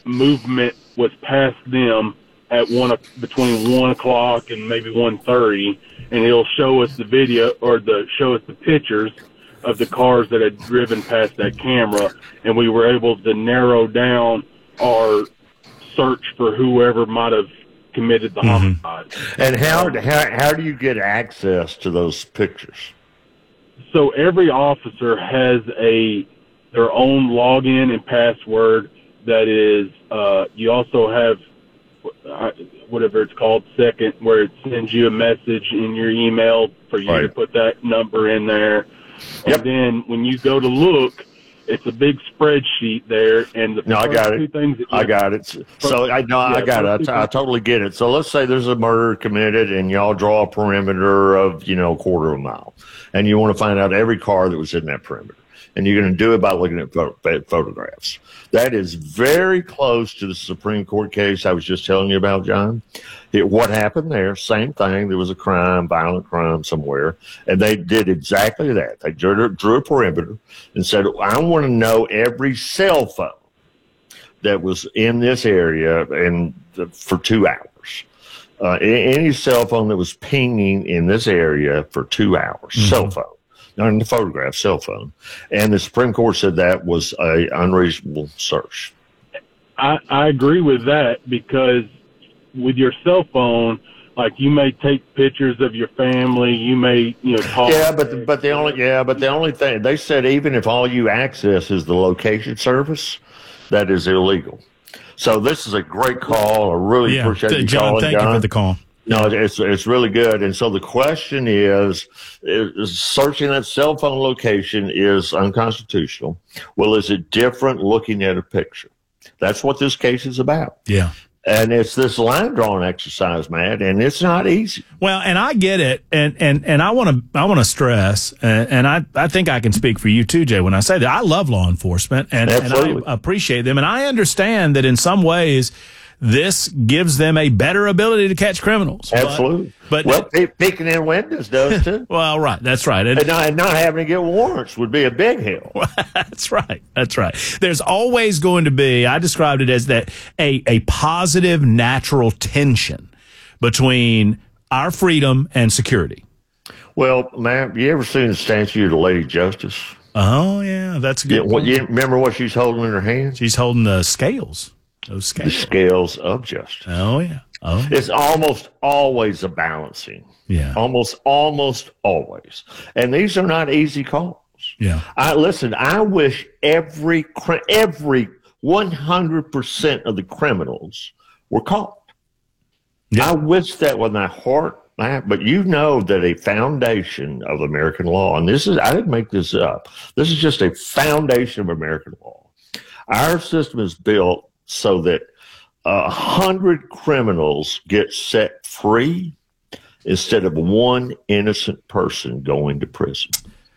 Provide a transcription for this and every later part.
movement was past them at between 1 o'clock and maybe 1:30, and it'll show us the video or show us the pictures of the cars that had driven past that camera, and we were able to narrow down our search for whoever might have committed the homicide. And how do you get access to those pictures? So every officer has their own login and password. That is, you also have whatever it's called, second, where it sends you a message in your email for you to put that number in there. Yep. And then when you go to look, it's a big spreadsheet there, and I got it. I got it. So I got it. I totally get it. So let's say there's a murder committed, and y'all draw a perimeter of a quarter of a mile, and you want to find out every car that was in that perimeter, and you're going to do it by looking at photographs. That is very close to the Supreme Court case I was just telling you about, John. What happened there, same thing. There was a crime, violent crime somewhere, and they did exactly that. They drew a perimeter and said, I want to know every cell phone that was in this area for 2 hours. Any cell phone that was pinging in this area for 2 hours, cell phone. Not in the photograph, cell phone. And the Supreme Court said that was an unreasonable search. I agree with that, because with your cell phone, like, you may take pictures of your family, you may, talk. Yeah, but the only thing they said, even if all you access is the location service, that is illegal. So this is a great call. I really appreciate you calling, John. Thank you for the call. No, it's really good. And so the question is searching that cell phone location is unconstitutional. Well, is it different looking at a picture? That's what this case is about. Yeah. And it's this line drawing exercise, Matt, and it's not easy. Well, and I get it, and I want to stress, and I think I can speak for you too, Jay, when I say that I love law enforcement, and I appreciate them, and I understand that in some ways this gives them a better ability to catch criminals. Absolutely. But peeking in windows does too. Well, right. That's right. And not having to get warrants would be a big help. That's right. That's right. There's always going to be, I described it as that a positive natural tension between our freedom and security. Well, Matt, you ever seen the statue of the Lady Justice? Oh, yeah. That's a good one. You remember what she's holding in her hand? She's holding the scales. Those scales. The scales of justice. Oh, yeah. Oh. It's almost always a balancing. Yeah. Almost always. And these are not easy calls. Yeah. I wish every 100% of the criminals were caught. Yeah. I wish that with my heart, but you know that a foundation of American law, and I didn't make this up. This is just a foundation of American law. Our system is built so that 100 criminals get set free instead of one innocent person going to prison.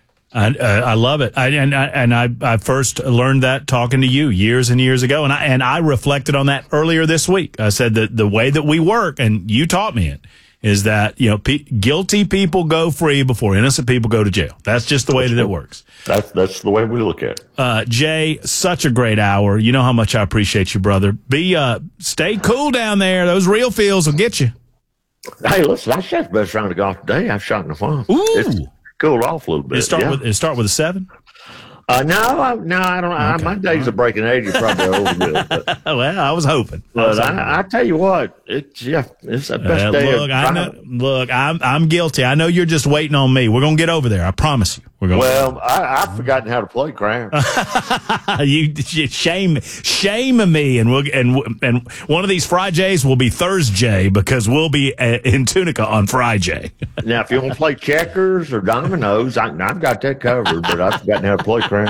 I love it. I first learned that talking to you years and years ago, and I reflected on that earlier this week. I said that the way that we work, and you taught me it, is that guilty people go free before innocent people go to jail. That's just the way that it works. That's the way we look at it. Jay, such a great hour. You know how much I appreciate you, brother. Stay cool down there. Those real feels will get you. Hey, listen, I shot the best round of golf today. I've shot in the farm. Ooh. It's cooled off a little bit. It start with a 7? No, I don't. Okay. My days of breaking 80 are probably over with. Well, I was hoping. But I tell you what, it's the best day. Look, I'm guilty. I know you're just waiting on me. We're gonna get over there. I promise you. I've forgotten how to play craps. you shame me, and one of these Fridays will be Thursday because we'll be in Tunica on Friday. Now, if you want to play checkers or dominoes, I've got that covered. But I've forgotten how to play craps.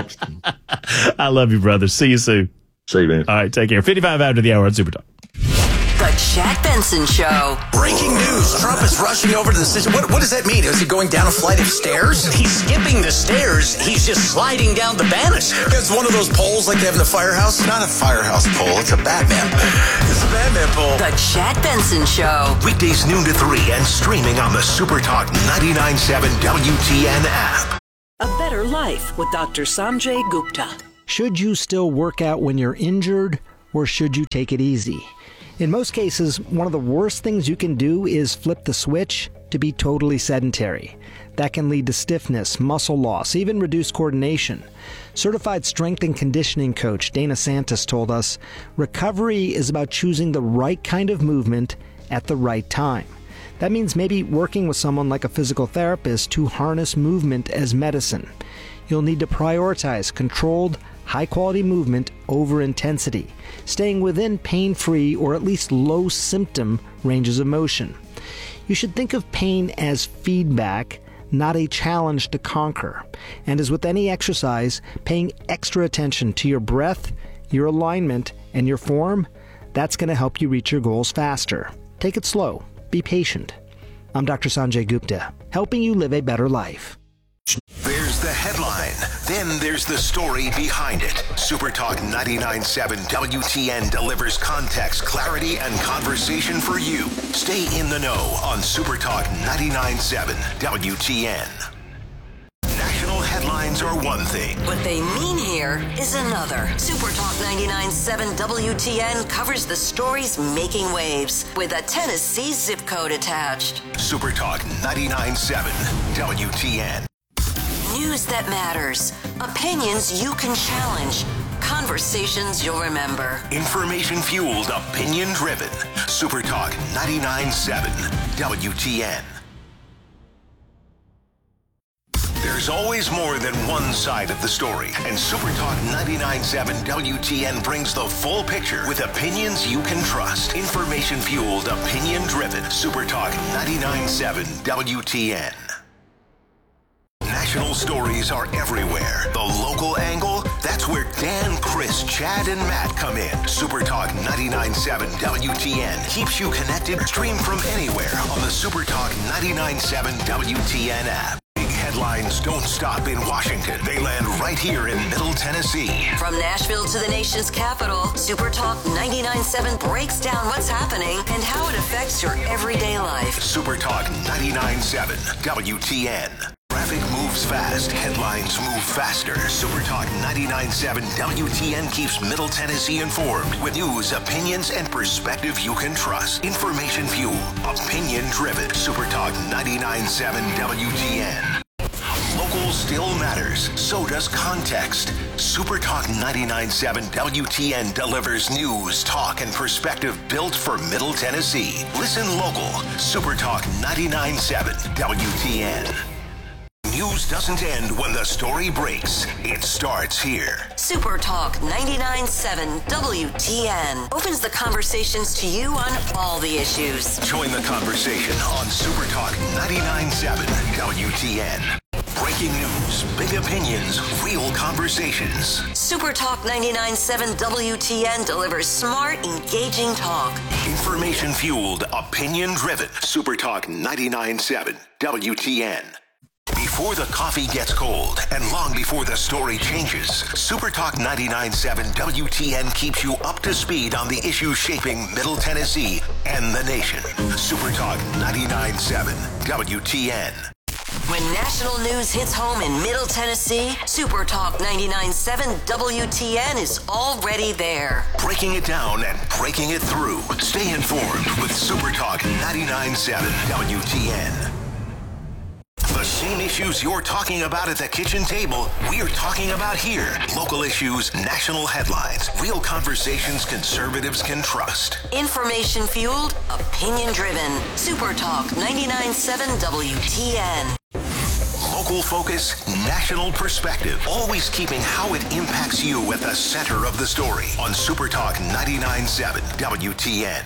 I love you, brother. See you soon. See you, man. All right, take care. 55 after the hour on Super Talk. The Chad Benson Show. Breaking news. Trump is rushing over to the station. What does that mean? Is he going down a flight of stairs? He's skipping the stairs. He's just sliding down the banister. It's one of those poles like they have in the firehouse. Not a firehouse pole. It's a Batman. It's a Batman pole. The Chad Benson Show. Weekdays noon to 3 and streaming on the Super Talk 99.7 WTN app. A Better Life with Dr. Sanjay Gupta. Should you still work out when you're injured? or should you take it easy? In most cases, one of the worst things you can do is flip the switch to be totally sedentary. That can lead to stiffness, muscle loss, even reduced coordination. Certified strength and conditioning coach Dana Santos told us, recovery is about choosing the right kind of movement at the right time. That means maybe working with someone like a physical therapist to harness movement as medicine. You'll need to prioritize controlled, high-quality movement over intensity, staying within pain-free or at least low-symptom ranges of motion. You should think of pain as feedback, not a challenge to conquer. And as with any exercise, paying extra attention to your breath, your alignment, and your form, that's going to help you reach your goals faster. Take it slow. Be patient. I'm Dr. Sanjay Gupta, helping you live a better life. There's the headline. Then there's the story behind it. SuperTalk 99.7 WTN delivers context, clarity, and conversation for you. Stay in the know on SuperTalk 99.7 WTN. National headlines are one thing. What they mean here is another. SuperTalk 99.7 WTN covers the stories making waves with a Tennessee zip code attached. SuperTalk 99.7 WTN. News that matters. Opinions you can challenge. Conversations you'll remember. Information-fueled, opinion-driven. SuperTalk 99.7 WTN. There's always more than one side of the story, and SuperTalk 99.7 WTN brings the full picture with opinions you can trust. Information-fueled, opinion-driven. SuperTalk 99.7 WTN. National stories are everywhere. The local angle, that's where Dan, Chris, Chad, and Matt come in. SuperTalk 99.7 WTN keeps you connected. Stream from anywhere on the SuperTalk 99.7 WTN app. Big headlines don't stop in Washington. They land right here in Middle Tennessee. From Nashville to the nation's capital, SuperTalk 99.7 breaks down what's happening and how it affects your everyday life. SuperTalk 99.7 WTN. Traffic moves fast. Headlines move faster. SuperTalk 99.7 WTN keeps Middle Tennessee informed with news, opinions, and perspective you can trust. Information fueled, opinion driven. SuperTalk 99.7 WTN. Local still matters. So does context. SuperTalk 99.7 WTN delivers news, talk, and perspective built for Middle Tennessee. Listen local. SuperTalk 99.7 WTN. News doesn't end when the story breaks. It starts here. SuperTalk 99.7 WTN opens the conversations to you on all the issues. Join the conversation on SuperTalk 99.7 WTN. Breaking news, big opinions, real conversations. SuperTalk 99.7 WTN delivers smart, engaging talk. Information-fueled, opinion-driven. SuperTalk 99.7 WTN. Before the coffee gets cold and long before the story changes, SuperTalk 99.7 WTN keeps you up to speed on the issues shaping Middle Tennessee and the nation. SuperTalk 99.7 WTN. When national news hits home in Middle Tennessee, SuperTalk 99.7 WTN is already there. Breaking it down and breaking it through. Stay informed with SuperTalk 99.7 WTN. The same issues you're talking about at the kitchen table, we're talking about here. Local issues, national headlines, real conversations conservatives can trust. Information fueled, opinion driven. SuperTalk 99.7 WTN. Local focus, national perspective, always keeping how it impacts you at the center of the story on SuperTalk 99.7 WTN.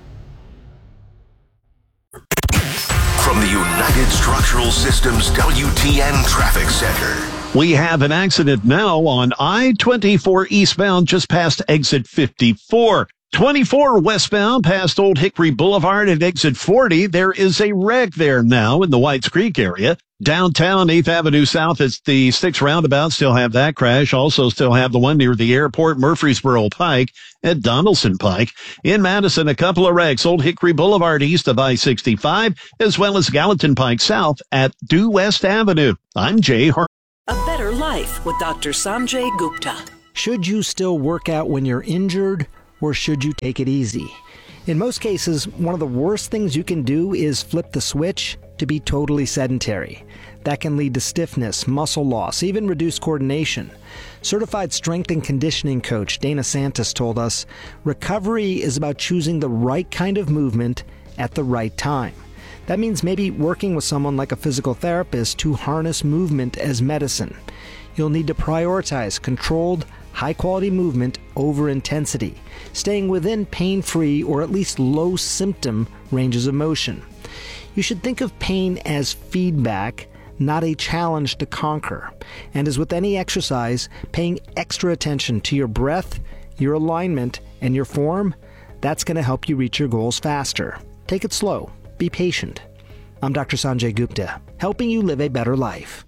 From the United Structural Systems WTN Traffic Center. We have an accident now on I-24 eastbound just past exit 54. 24 westbound past Old Hickory Boulevard at exit 40. There is a wreck there now in the Whites Creek area. Downtown 8th Avenue South at the Sticks Roundabout still have that crash. Also still have the one near the airport, Murfreesboro Pike at Donaldson Pike. In Madison, a couple of wrecks, Old Hickory Boulevard east of I-65, as well as Gallatin Pike South at Due West Avenue. I'm Jay Hart. A better life with Dr. Sanjay Gupta. Should you still work out when you're injured? or should you take it easy? In most cases, one of the worst things you can do is flip the switch to be totally sedentary. That can lead to stiffness, muscle loss, even reduced coordination. Certified strength and conditioning coach Dana Santos told us, recovery is about choosing the right kind of movement at the right time. That means maybe working with someone like a physical therapist to harness movement as medicine. You'll need to prioritize controlled, high-quality movement over intensity, staying within pain-free or at least low-symptom ranges of motion. You should think of pain as feedback, not a challenge to conquer. And as with any exercise, paying extra attention to your breath, your alignment, and your form, that's going to help you reach your goals faster. Take it slow. Be patient. I'm Dr. Sanjay Gupta, helping you live a better life.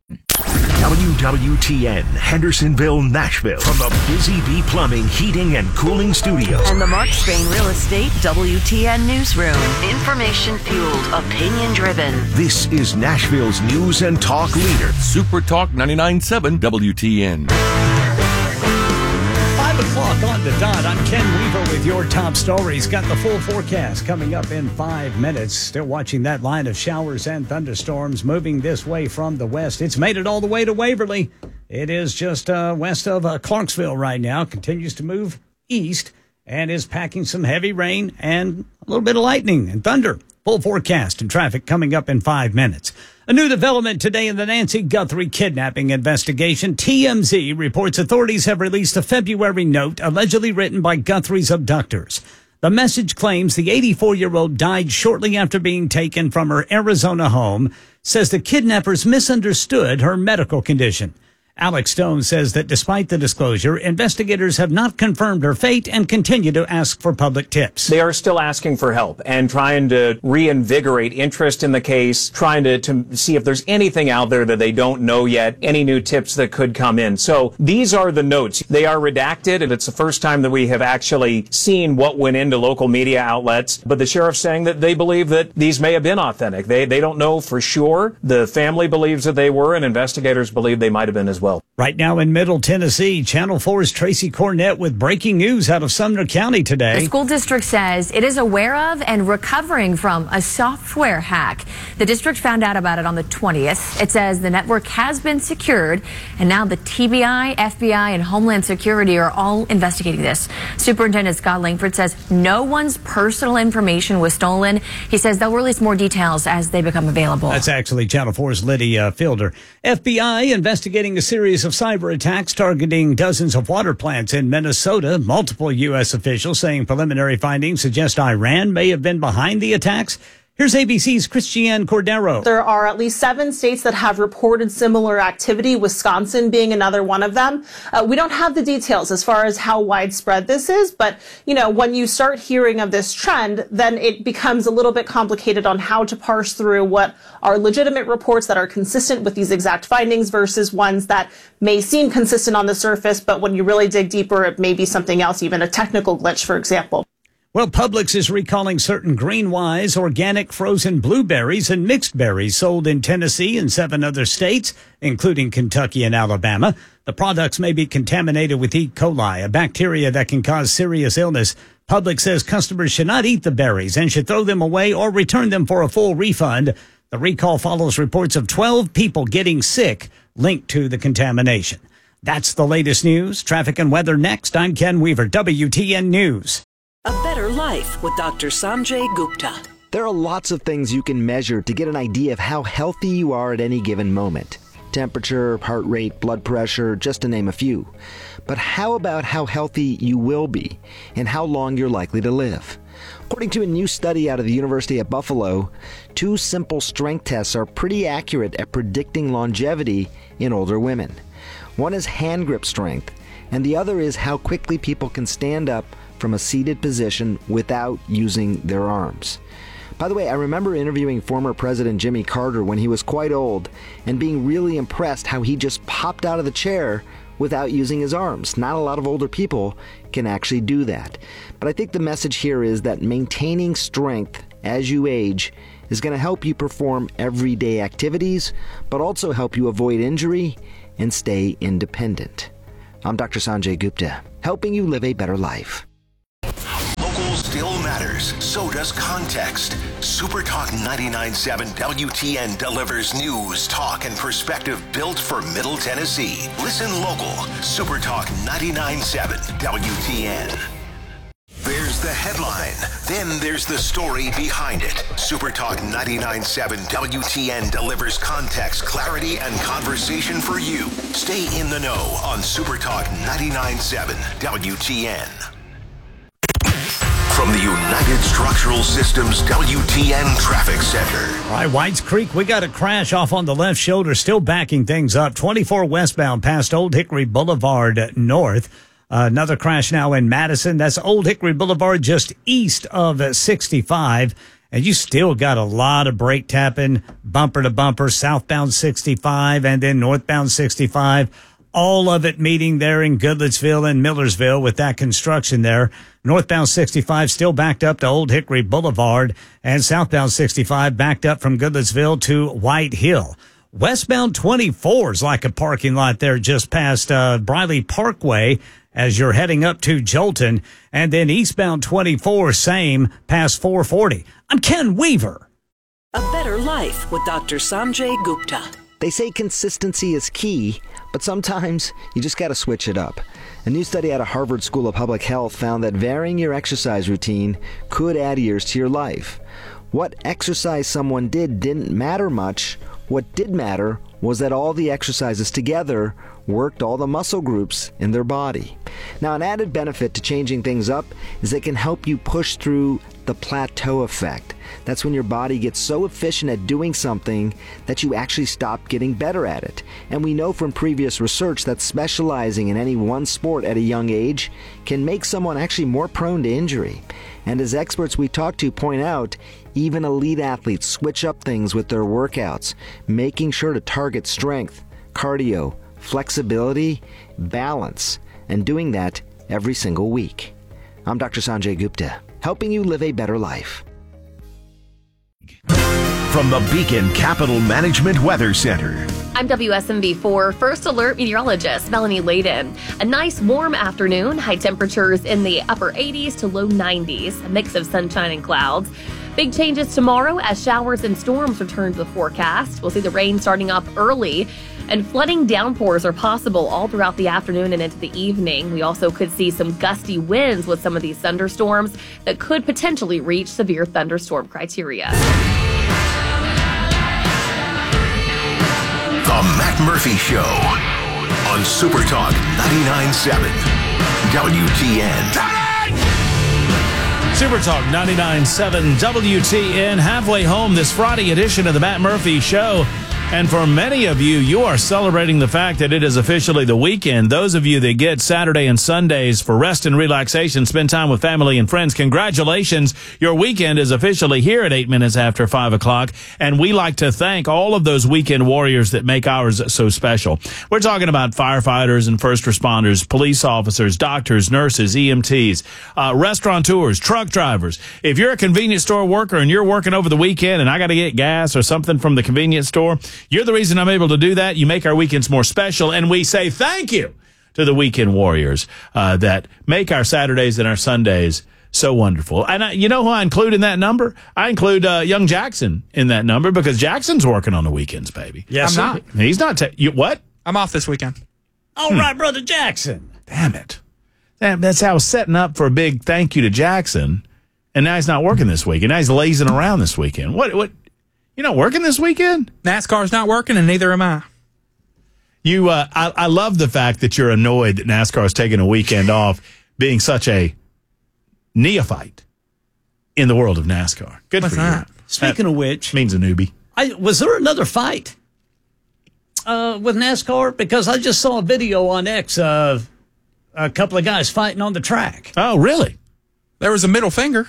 WWTN, Hendersonville, Nashville, from the Busy Bee Plumbing, Heating, and Cooling Studios. And the Mark Spain Real Estate WTN Newsroom. Information fueled, opinion driven. This is Nashville's news and talk leader. Super Talk 99.7 WTN. 5 o'clock on the dot. I'm Ken Weaver with your top stories. Got the full forecast coming up in 5 minutes. Still watching that line of showers and thunderstorms moving this way from the west. It's made it all the way to Waverly. It is just west of Clarksville right now. Continues to move east and is packing some heavy rain and a little bit of lightning and thunder. Full forecast and traffic coming up in 5 minutes. A new development today in the Nancy Guthrie kidnapping investigation. TMZ reports authorities have released a February note allegedly written by Guthrie's abductors. The message claims the 84-year-old died shortly after being taken from her Arizona home, says the kidnappers misunderstood her medical condition. Alex Stone says that despite the disclosure, investigators have not confirmed her fate and continue to ask for public tips. They are still asking for help and trying to reinvigorate interest in the case, trying to see if there's anything out there that they don't know yet, any new tips that could come in. So these are the notes. They are redacted, and it's the first time that we have actually seen what went into local media outlets. But the sheriff's saying that they believe that these may have been authentic. They don't know for sure. The family believes that they were, and investigators believe they might have been as well. Right now in Middle Tennessee, Channel 4's Tracy Cornett with breaking news out of Sumner County today. The school district says it is aware of and recovering from a software hack. The district found out about it on the 20th. It says the network has been secured, and now the TBI, FBI, and Homeland Security are all investigating this. Superintendent Scott Langford says no one's personal information was stolen. He says they'll release more details as they become available. That's actually Channel 4's Lydia Fielder. FBI investigating a series of cyber attacks targeting dozens of water plants in Minnesota. Multiple U.S. officials saying preliminary findings suggest Iran may have been behind the attacks. Here's ABC's Christiane Cordero. There are at least 7 states that have reported similar activity, Wisconsin being another one of them. We don't have the details as far as how widespread this is, but, when you start hearing of this trend, then it becomes a little bit complicated on how to parse through what are legitimate reports that are consistent with these exact findings versus ones that may seem consistent on the surface, but when you really dig deeper, it may be something else, even a technical glitch, for example. Well, Publix is recalling certain Greenwise organic frozen blueberries and mixed berries sold in Tennessee and 7 other states, including Kentucky and Alabama. The products may be contaminated with E. coli, a bacteria that can cause serious illness. Publix says customers should not eat the berries and should throw them away or return them for a full refund. The recall follows reports of 12 people getting sick linked to the contamination. That's the latest news. Traffic and weather next. I'm Ken Weaver, WTN News. A better life with Dr. Sanjay Gupta. There are lots of things you can measure to get an idea of how healthy you are at any given moment. Temperature, heart rate, blood pressure, just to name a few. But how about how healthy you will be and how long you're likely to live? According to a new study out of the University of Buffalo, 2 simple strength tests are pretty accurate at predicting longevity in older women. One is hand grip strength, and the other is how quickly people can stand up from a seated position without using their arms. By the way, I remember interviewing former President Jimmy Carter when he was quite old and being really impressed how he just popped out of the chair without using his arms. Not a lot of older people can actually do that. But I think the message here is that maintaining strength as you age is going to help you perform everyday activities, but also help you avoid injury and stay independent. I'm Dr. Sanjay Gupta, helping you live a better life. Local still matters. So does context. Super Talk 99.7 WTN delivers news, talk, and perspective built for Middle Tennessee. Listen local. Super Talk 99.7 WTN. There's the headline. Then there's the story behind it. Super Talk 99.7 WTN delivers context, clarity, and conversation for you. Stay in the know on Super Talk 99.7 WTN. From the United Structural Systems WTN Traffic Center. All right, Whites Creek, we got a crash off on the left shoulder, still backing things up. 24 westbound past Old Hickory Boulevard north. Another crash now in Madison. That's Old Hickory Boulevard just east of 65. And you still got a lot of brake tapping, bumper to bumper, southbound 65 and then northbound 65. All of it meeting there in Goodlettsville and Millersville with that construction there. Northbound 65 still backed up to Old Hickory Boulevard, and southbound 65 backed up from Goodlettsville to White Hill. Westbound 24 is like a parking lot there just past Briley Parkway as you're heading up to Jolton. And then eastbound 24, same, past 440. I'm Ken Weaver. A better life with Dr. Sanjay Gupta. They say consistency is key, but sometimes you just got to switch it up. A new study out of Harvard School of Public Health found that varying your exercise routine could add years to your life. What exercise someone did didn't matter much. What did matter was that all the exercises together worked all the muscle groups in their body. Now, an added benefit to changing things up is it can help you push through the plateau effect. That's when your body gets so efficient at doing something that you actually stop getting better at it. And we know from previous research that specializing in any one sport at a young age can make someone actually more prone to injury. And as experts we talk to point out, even elite athletes switch up things with their workouts, making sure to target strength, cardio, flexibility, balance, and doing that every single week. I'm Dr. Sanjay Gupta, helping you live a better life. From the Beacon Capital Management Weather Center. I'm WSMV4 First Alert meteorologist Melanie Layden. A nice warm afternoon, high temperatures in the upper 80s to low 90s, a mix of sunshine and clouds. Big changes tomorrow as showers and storms return to the forecast. We'll see the rain starting up early, and flooding downpours are possible all throughout the afternoon and into the evening. We also could see some gusty winds with some of these thunderstorms that could potentially reach severe thunderstorm criteria. The Matt Murphy Show on Super Talk 99.7 WTN. Super Talk 99.7 WTN, halfway home this Friday edition of the Matt Murphy Show. And for many of you, you are celebrating the fact that it is officially the weekend. Those of you that get Saturday and Sundays for rest and relaxation, spend time with family and friends, congratulations. Your weekend is officially here at 8 minutes after 5 o'clock. And we like to thank all of those weekend warriors that make ours so special. We're talking about firefighters and first responders, police officers, doctors, nurses, EMTs, restaurateurs, truck drivers. If you're a convenience store worker and you're working over the weekend and I got to get gas or something from the convenience store, you're the reason I'm able to do that. You make our weekends more special, and we say thank you to the weekend warriors that make our Saturdays and our Sundays so wonderful. And you know who I include in that number? I include young Jackson in that number because Jackson's working on the weekends, baby. Yes, I'm not. He's not. What? I'm off this weekend. All right, Brother Jackson. Damn it. That's how I was setting up for a big thank you to Jackson, and now he's not working this weekend. Now he's lazing around this weekend. What? You're not working this weekend? NASCAR's not working, and neither am I. I love the fact that you're annoyed that NASCAR's taking a weekend off, being such a neophyte in the world of NASCAR. Good What's for that? you. Speaking of which, means a newbie. Was there another fight with NASCAR? Because I just saw a video on X of a couple of guys fighting on the track. Oh, really? There was a middle finger.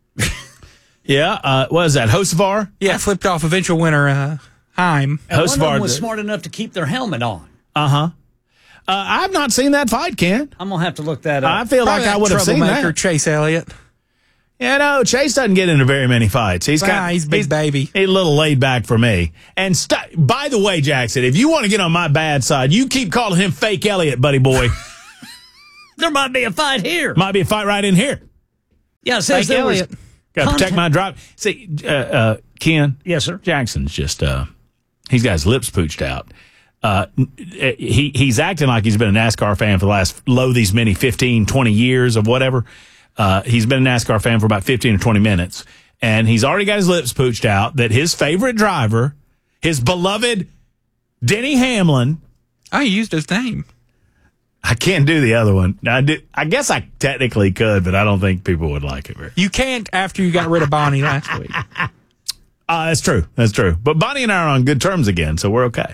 Yeah, what is that, Hocevar? Yeah, flipped off eventual winner Heim. And one of them was smart enough to keep their helmet on. Uh-huh. I've not seen that fight, Ken. I'm going to have to look that up. I feel like I would have seen that. Chase Elliott. Yeah, no, Chase doesn't get into very many fights. He's big baby. He's a little laid back for me. And by the way, Jackson, if you want to get on my bad side, you keep calling him Fake Elliott, buddy boy. There might be a fight here. Might be a fight right in here. Yeah, it says there was got to protect my drive. See, Ken. Yes, sir. Jackson's just he's got his lips pooched out. He's acting like he's been a NASCAR fan for the last these many 15, 20 years of whatever. He's been a NASCAR fan for about 15 or 20 minutes, and he's already got his lips pooched out that his favorite driver, his beloved Denny Hamlin. I used his name. I can't do the other one. I guess I technically could, but I don't think people would like it. You can't after you got rid of Bonnie last week. That's true. That's true. But Bonnie and I are on good terms again, so we're okay.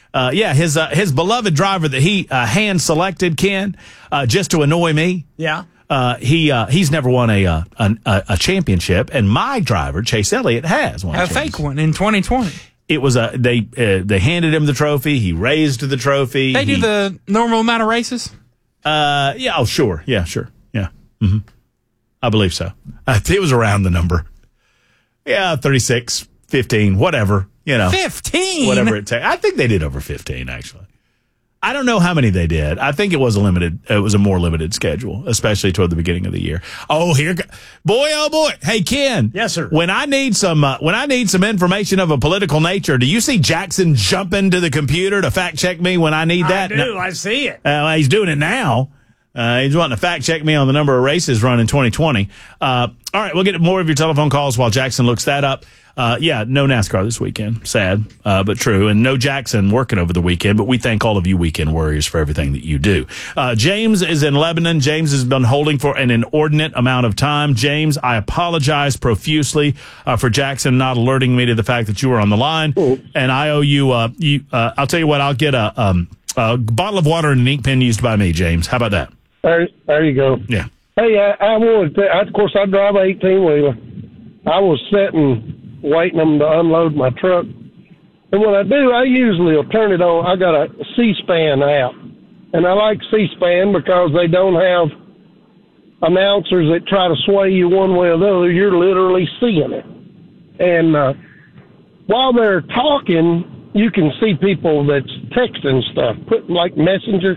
His beloved driver that he hand selected, Ken, just to annoy me. Yeah. He's never won a championship, and my driver Chase Elliott has won a fake one in 2020. It was they handed him the trophy. He raised the trophy. They do the normal amount of races. Yeah. Oh, sure. Yeah. Sure. Yeah. Mm-hmm. I believe so. It was around the number. Yeah, 36, 15, whatever. 15? Whatever it takes. I think they did over 15, actually. I don't know how many they did. I think it was a more limited schedule, especially toward the beginning of the year. Oh, boy. Hey, Ken. Yes, sir. When I need some information of a political nature, do you see Jackson jumping to the computer to fact check me when I need that? I do. I see it. He's doing it now. He's wanting to fact check me on the number of races run in 2020. All right, we'll get more of your telephone calls while Jackson looks that up. No NASCAR this weekend. Sad, but true. And no Jackson working over the weekend, but we thank all of you weekend warriors for everything that you do. James is in Lebanon. James has been holding for an inordinate amount of time. James, I apologize profusely for Jackson not alerting me to the fact that you were on the line. And I owe you, I'll tell you what, I'll get a bottle of water and an ink pen used by me, James. How about that? There you go. Yeah. Hey, I wanted to, of course, I drive an 18-wheeler. I was sitting waiting them to unload my truck. And when I do, I usually will turn it on. I got a C-SPAN app. And I like C-SPAN because they don't have announcers that try to sway you one way or the other. You're literally seeing it. And while they're talking, you can see people that's texting stuff, putting like Messenger.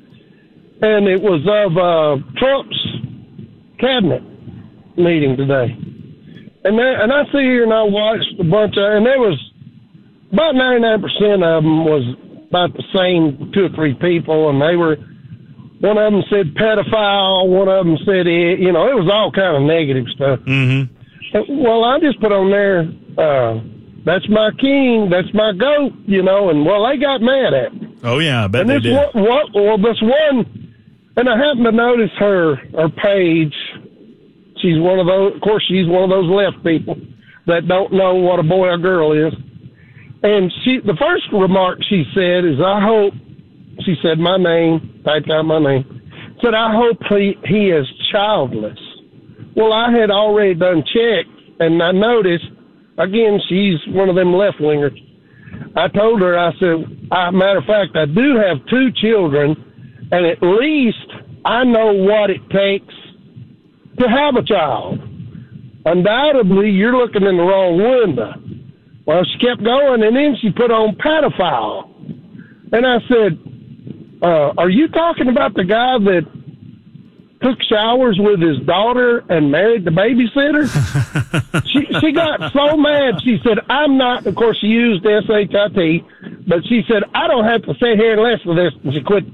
And it was of Trump's cabinet meeting today. And I sit here and I watched a bunch of, and there was about 99% of them was about the same 2 or 3 people, and they were, one of them said pedophile, one of them said it was all kind of negative stuff. Mm-hmm. Well, I just put on there, that's my king, that's my goat, and they got mad at me. Oh yeah, I bet and they did. This one, and I happened to notice her page. She's one of those, of course, she's one of those left people that don't know what a boy or girl is. And the first remark she said is, she said my name, typed out my name, said, I hope he is childless. Well, I had already done checked, and I noticed, again, she's one of them left-wingers. I told her, I said, matter of fact, I do have 2 children, and at least I know what it takes to have a child. Undoubtedly, you're looking in the wrong window. Well, she kept going, and then she put on pedophile. And I said, are you talking about the guy that took showers with his daughter and married the babysitter? She got so mad. She said, I'm not, of course, she used S-H-I-T, but she said, I don't have to sit here and listen to this. And she quit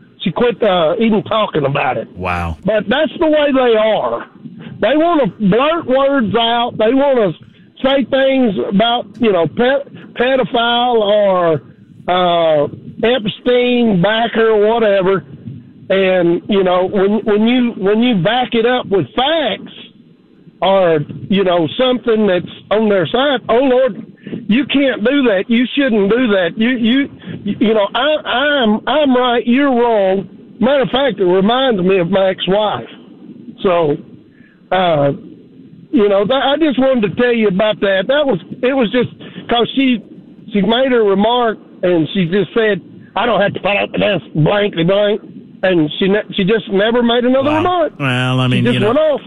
even talking about it. Wow. But that's the way they are. They want to blurt words out. They want to say things about, pedophile or Epstein, backer, whatever. And, when you back it up with facts or, something that's on their side, oh, Lord, you can't do that. You shouldn't do that. I'm right. You're wrong. Matter of fact, it reminds me of my ex-wife. So, I just wanted to tell you about that. It was just because she made her remark and she just said, I don't have to put out the desk blankly blank. And she just never made another remark. Well, I mean, she just went off.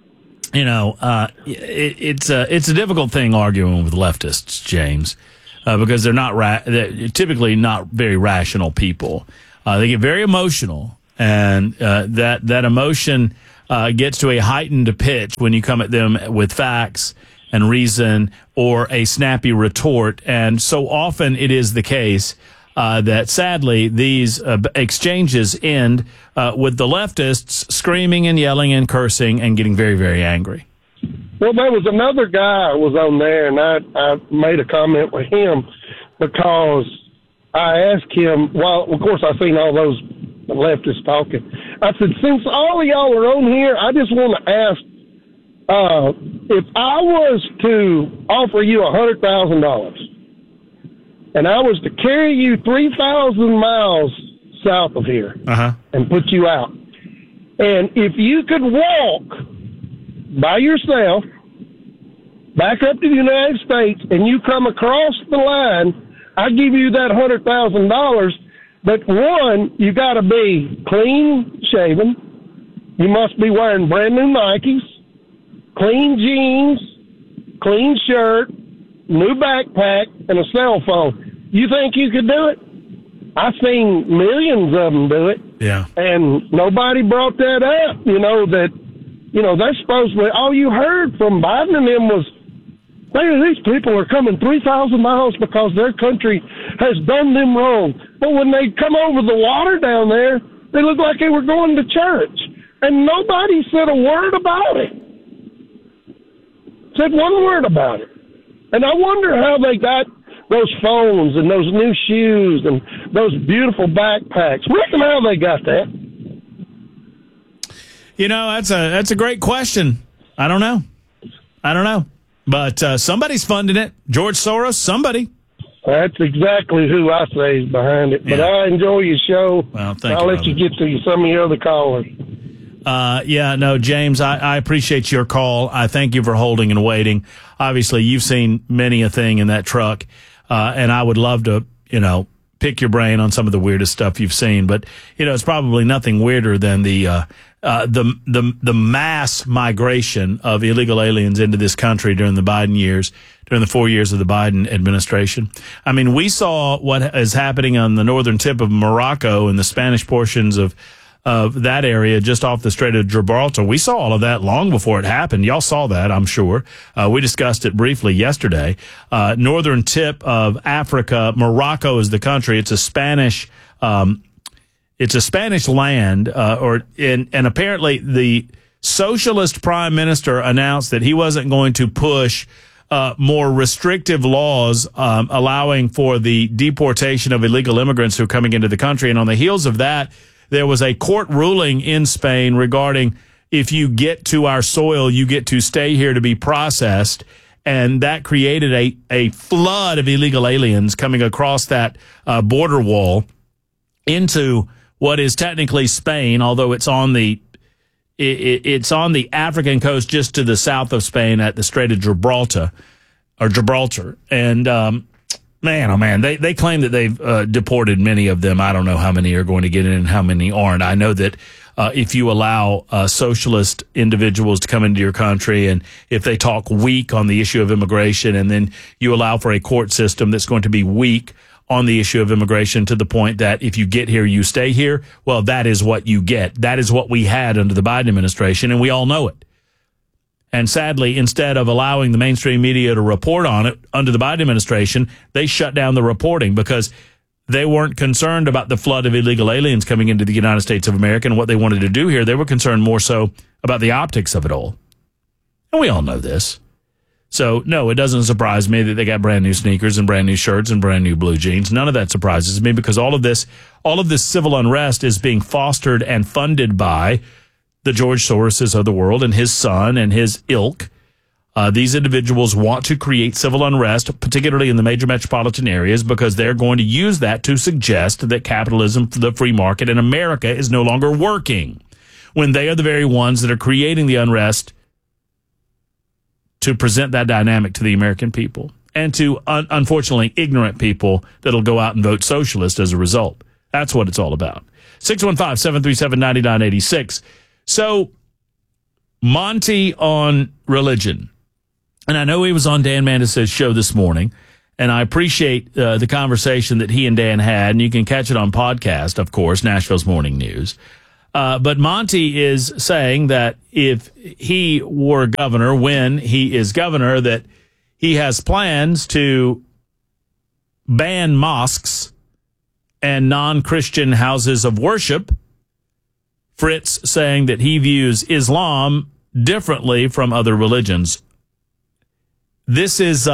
It's a difficult thing arguing with leftists, James, because they're typically not very rational people. They get very emotional, and that emotion gets to a heightened pitch when you come at them with facts and reason or a snappy retort. And so often it is the case that sadly these exchanges end with the leftists screaming and yelling and cursing and getting very, very angry. Well, there was another guy who was on there, and I made a comment with him because I asked him, well, of course, I seen all those leftists talking. I said, since all of y'all are on here, I just want to ask, if I was to offer you $100,000 and I was to carry you 3,000 miles south of here and put you out, and if you could walk by yourself back up to the United States and you come across the line, I give you that $100,000. But one, you got to be clean shaven. You must be wearing brand new Nikes, clean jeans, clean shirt, new backpack, and a cell phone. You think you could do it? I've seen millions of them do it. Yeah. And nobody brought that up, they're supposed to, all you heard from Biden and them was, these people are coming 3,000 miles because their country has done them wrong. But when they come over the water down there, they look like they were going to church. And nobody said a word about it. Said one word about it. And I wonder how they got those phones and those new shoes and those beautiful backpacks. Reckon how they got that. That's a great question. I don't know. But somebody's funding it. George Soros, somebody. That's exactly who I say is behind it. But I enjoy your show. Well, thank you. I'll let you get to some of your other callers. James, I appreciate your call. I thank you for holding and waiting. Obviously, you've seen many a thing in that truck, and I would love to, pick your brain on some of the weirdest stuff you've seen. But it's probably nothing weirder than the mass migration of illegal aliens into this country during the Biden years, during the 4 years of the Biden administration. I mean, we saw what is happening on the northern tip of Morocco and the Spanish portions of that area just off the Strait of Gibraltar. We saw all of that long before it happened. Y'all saw that, I'm sure. We discussed it briefly yesterday. Northern tip of Africa, Morocco is the country. It's a Spanish land, and apparently the socialist prime minister announced that he wasn't going to push more restrictive laws allowing for the deportation of illegal immigrants who are coming into the country. And on the heels of that, there was a court ruling in Spain regarding if you get to our soil, you get to stay here to be processed. And that created a flood of illegal aliens coming across that border wall into what is technically Spain, although it's on the African coast just to the south of Spain at the Strait of Gibraltar. And man, oh man, they claim that they've deported many of them. I don't know how many are going to get in and how many aren't. I know that if you allow socialist individuals to come into your country, and if they talk weak on the issue of immigration, and then you allow for a court system that's going to be weak on the issue of immigration to the point that if you get here, you stay here, well, that is what you get. That is what we had under the Biden administration, and we all know it. And sadly, instead of allowing the mainstream media to report on it under the Biden administration, they shut down the reporting because they weren't concerned about the flood of illegal aliens coming into the United States of America and what they wanted to do here. They were concerned more so about the optics of it all. And we all know this. So, no, it doesn't surprise me that they got brand new sneakers and brand new shirts and brand new blue jeans. None of that surprises me because all of this civil unrest is being fostered and funded by the George Soroses of the world and his son and his ilk. These individuals want to create civil unrest, particularly in the major metropolitan areas, because they're going to use that to suggest that capitalism, the free market in America is no longer working, when they are the very ones that are creating the unrest to present that dynamic to the American people and to, unfortunately, ignorant people that'll go out and vote socialist as a result. That's what it's all about. 615-737-9986. So, Monty on religion. And I know he was on Dan Mandis' show this morning, and I appreciate the conversation that he and Dan had, and you can catch it on podcast, of course, Nashville's Morning News. But Monty is saying that if he were governor, when he is governor, that he has plans to ban mosques and non-Christian houses of worship. Fritz saying that he views Islam differently from other religions. This is,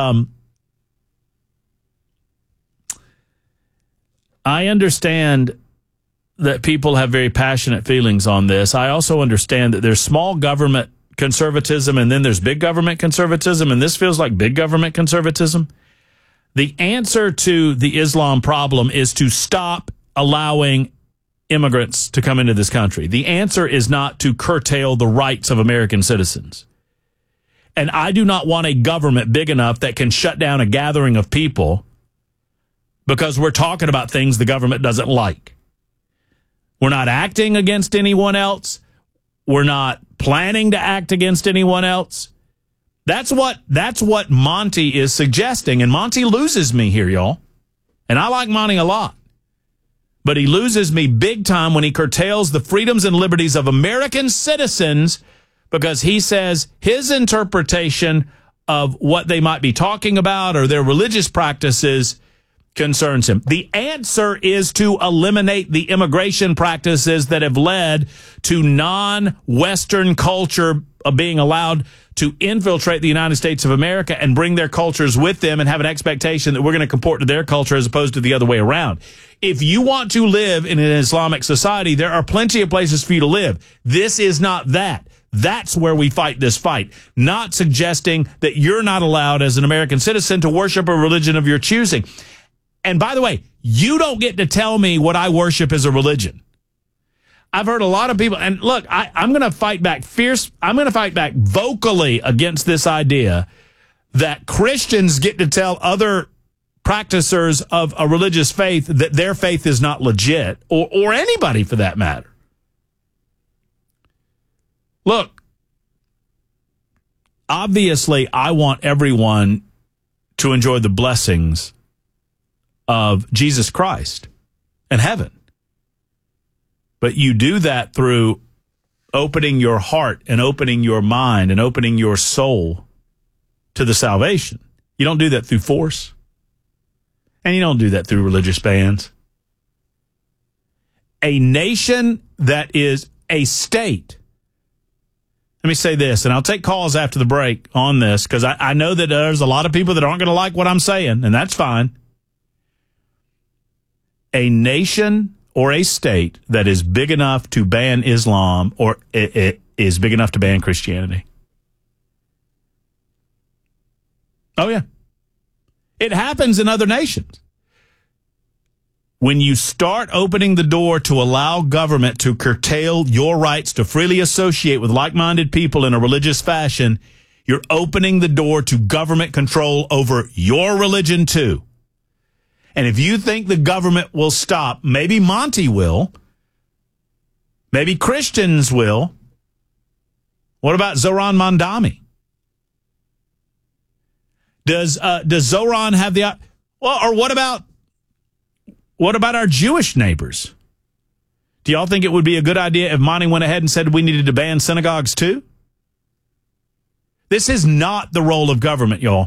I understand that people have very passionate feelings on this. I also understand that there's small government conservatism and then there's big government conservatism, and this feels like big government conservatism. The answer to the Islam problem is to stop allowing immigrants to come into this country. The answer is not to curtail the rights of American citizens. And I do not want a government big enough that can shut down a gathering of people because we're talking about things the government doesn't like. We're not acting against anyone else. We're not planning to act against anyone else. That's what Monty is suggesting. And Monty loses me here, y'all. And I like Monty a lot. But he loses me big time when he curtails the freedoms and liberties of American citizens because he says his interpretation of what they might be talking about or their religious practices concerns him. The answer is to eliminate the immigration practices that have led to non-Western culture being allowed to infiltrate the United States of America and bring their cultures with them and have an expectation that we're going to comport to their culture as opposed to the other way around. If you want to live in an Islamic society, there are plenty of places for you to live. This is not that. That's where we fight this fight, not suggesting that you're not allowed as an American citizen to worship a religion of your choosing. And by the way, you don't get to tell me what I worship as a religion. I've heard a lot of people, and look, I'm going to fight back I'm going to fight back vocally against this idea that Christians get to tell other practicers of a religious faith that their faith is not legit, or anybody for that matter. Look, obviously, I want everyone to enjoy the blessings of Jesus Christ and heaven. But you do that through opening your heart and opening your mind and opening your soul to the salvation. You don't do that through force. And you don't do that through religious bans. A nation that is a state. Let me say this, and I'll take calls after the break on this, because I know that there's a lot of people that aren't going to like what I'm saying, and that's fine. A nation or a state that is big enough to ban Islam or it is big enough to ban Christianity. Oh, yeah. It happens in other nations. When you start opening the door to allow government to curtail your rights to freely associate with like-minded people in a religious fashion, you're opening the door to government control over your religion, too. And if you think the government will stop, maybe Monty will, maybe Christians will. What about Zohran Mamdani? Does Zohran have the... Well, or what about our Jewish neighbors? Do y'all think it would be a good idea if Monty went ahead and said we needed to ban synagogues too? This is not the role of government, y'all.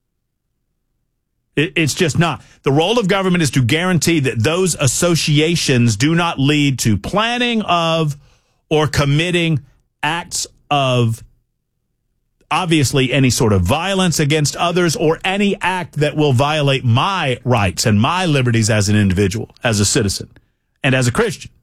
It's just not. The role of government is to guarantee that those associations do not lead to planning of or committing acts of, obviously, any sort of violence against others or any act that will violate my rights and my liberties as an individual, as a citizen, and as a Christian.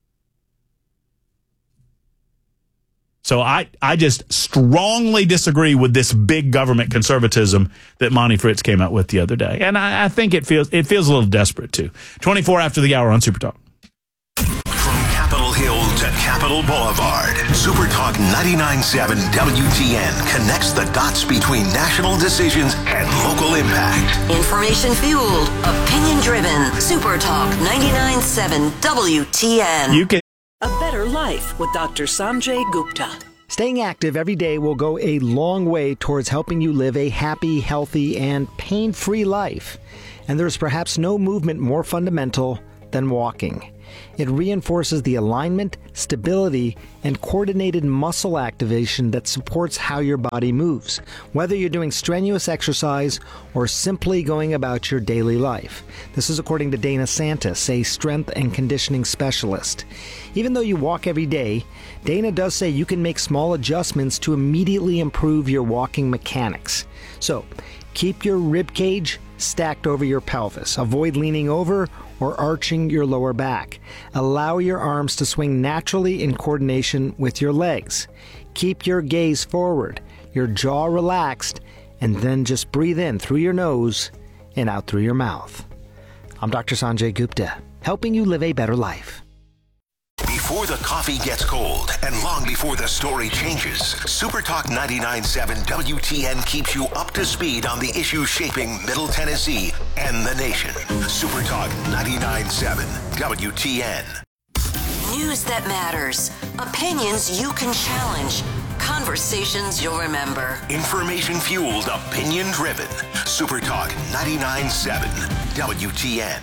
So I just strongly disagree with this big government conservatism that Monty Fritz came out with the other day. And I think it feels a little desperate, too. 24 after the hour on Super Talk. From Capitol Hill to Capitol Boulevard, Super Talk 99.7 WTN connects the dots between national decisions and local impact. Information-fueled, opinion-driven, Super Talk 99.7 WTN. You can... A Better Life with Dr. Sanjay Gupta. Staying active every day will go a long way towards helping you live a happy, healthy, and pain-free life. And there's perhaps no movement more fundamental than walking. It reinforces the alignment, stability, and coordinated muscle activation that supports how your body moves, whether you're doing strenuous exercise or simply going about your daily life. This is according to Dana Santis, a strength and conditioning specialist. Even though you walk every day, Dana does say you can make small adjustments to immediately improve your walking mechanics. So, keep your rib cage stacked over your pelvis. Avoid leaning over or arching your lower back. Allow your arms to swing naturally in coordination with your legs. Keep your gaze forward, your jaw relaxed, and then just breathe in through your nose and out through your mouth. I'm Dr. Sanjay Gupta, helping you live a better life. Before the coffee gets cold and long before the story changes, SuperTalk 99.7 WTN keeps you up to speed on the issues shaping Middle Tennessee and the nation. SuperTalk 99.7 WTN. News that matters. Opinions you can challenge. Conversations you'll remember. Information-fueled, opinion-driven. SuperTalk 99.7 WTN.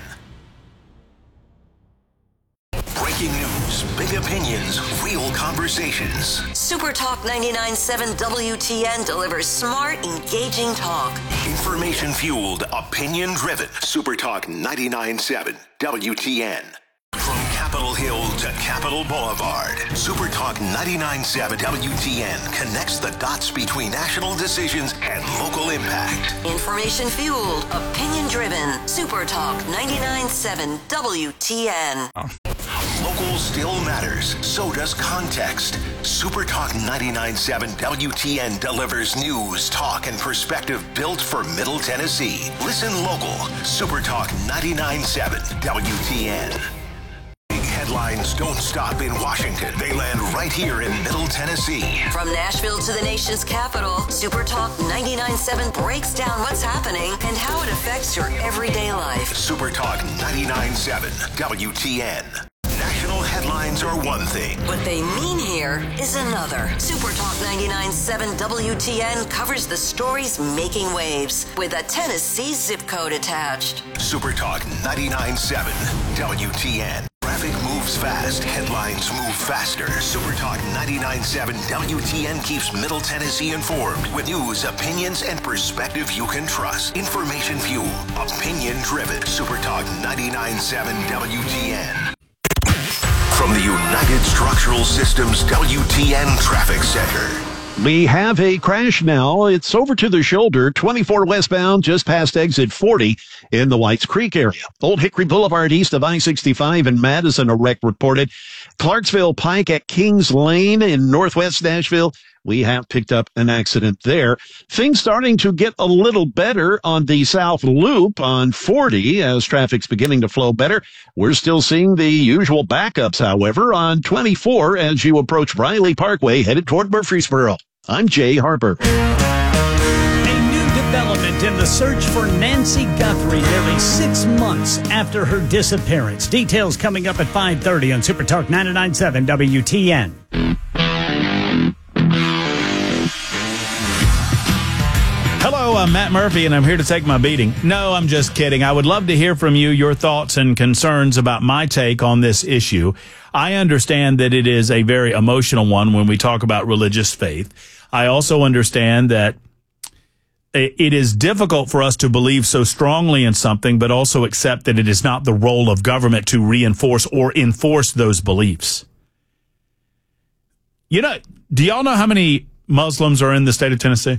Breaking news, big opinions, real conversations. SuperTalk 99.7 WTN delivers smart, engaging talk. Information-fueled, opinion-driven. SuperTalk 99.7 WTN. From Capitol Hill to Capitol Boulevard, SuperTalk 99.7 WTN connects the dots between national decisions and local impact. Information-fueled, opinion-driven. SuperTalk 99.7 WTN. Local still matters. So does context. SuperTalk 99.7 WTN delivers news, talk, and perspective built for Middle Tennessee. Listen local. SuperTalk 99.7 WTN. Big headlines don't stop in Washington. They land right here in Middle Tennessee. From Nashville to the nation's capital, SuperTalk 99.7 breaks down what's happening and how it affects your everyday life. SuperTalk 99.7 WTN. National headlines are one thing. What they mean here is another. SuperTalk 99.7 WTN covers the stories making waves with a Tennessee zip code attached. SuperTalk 99.7 WTN. Traffic moves fast. Headlines move faster. SuperTalk 99.7 WTN keeps Middle Tennessee informed with news, opinions, and perspective you can trust. Information fuel. Opinion driven. SuperTalk 99.7 WTN. From the United Structural Systems WTN Traffic Center. We have a crash now. It's over to the shoulder, 24 westbound, just past exit 40 in the Whites Creek area. Old Hickory Boulevard east of I-65 in Madison, a wreck reported. Clarksville Pike at Kings Lane in northwest Nashville. We have picked up an accident there. Things starting to get a little better on the South Loop on 40 as traffic's beginning to flow better. We're still seeing the usual backups, however, on 24 as you approach Briley Parkway headed toward Murfreesboro. I'm Jay Harper. A new development in the search for Nancy Guthrie nearly 6 months after her disappearance. Details coming up at 5:30 on SuperTalk 99.7 WTN. Hello, I'm Matt Murphy, and I'm here to take my beating. No, I'm just kidding. I would love to hear from you, your thoughts and concerns about my take on this issue. I understand that it is a very emotional one when we talk about religious faith. I also understand that it is difficult for us to believe so strongly in something, but also accept that it is not the role of government to reinforce or enforce those beliefs. You know, do y'all know how many Muslims are in the state of Tennessee?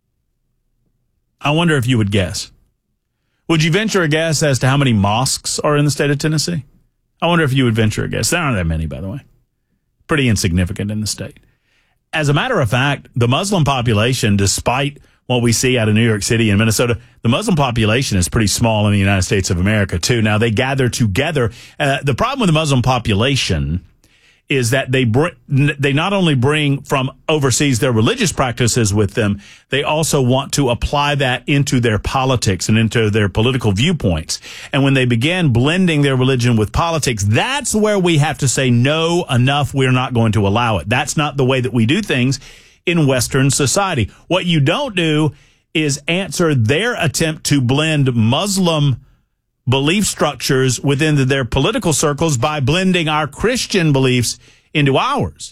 I wonder if you would guess. Would you venture a guess as to how many mosques are in the state of Tennessee? I wonder if you would venture a guess. There aren't that many, by the way. Pretty insignificant in the state. As a matter of fact, the Muslim population, despite what we see out of New York City and Minnesota, the Muslim population is pretty small in the United States of America, too. Now, they gather together. The problem with the Muslim population is that they not only bring from overseas their religious practices with them, they also want to apply that into their politics and into their political viewpoints. And when they begin blending their religion with politics, that's where we have to say, no, enough, we're not going to allow it. That's not the way that we do things in Western society. What you don't do is answer their attempt to blend Muslim belief structures within their political circles by blending our Christian beliefs into ours,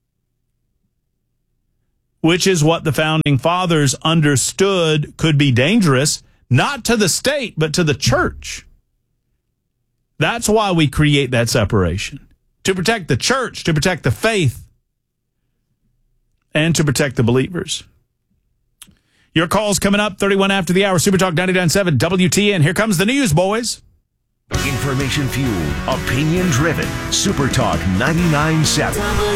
which is what the founding fathers understood could be dangerous, not to the state, but to the church. That's why we create that separation, to protect the church, to protect the faith, and to protect the believers. Your call's coming up 31 after the hour. Super Talk 99.7 WTN. Here comes the news, boys. Information fueled, opinion driven. Super Talk 99.7